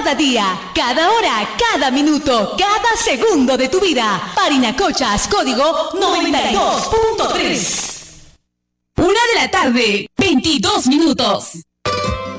cada día, cada hora, cada minuto, cada segundo de tu vida. Parinacochas, código 92.3. 1 de la tarde, 22 minutos.